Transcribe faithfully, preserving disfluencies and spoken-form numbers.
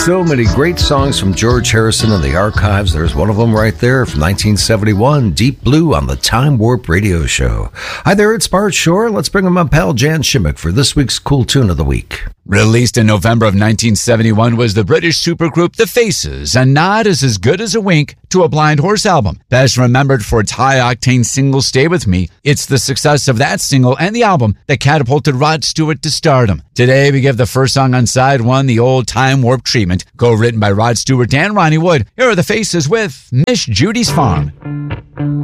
So many great songs from George Harrison in the archives. There's one of them right there from nineteen seventy-one, Deep Blue on the Time Warp Radio Show. Hi there, it's Bart Shore. Let's bring in my pal Jan Shimmick for this week's Cool Tune of the Week. Released in November of nineteen seventy-one was the British supergroup The Faces. A nod is as good as a wink to a Blind Horse album. Best remembered for its high-octane single Stay With Me, it's the success of that single and the album that catapulted Rod Stewart to stardom. Today, we give the first song on side one the old Time Warp treatment. Co-written by Rod Stewart and Ronnie Wood. Here are The Faces with Miss Judy's Farm.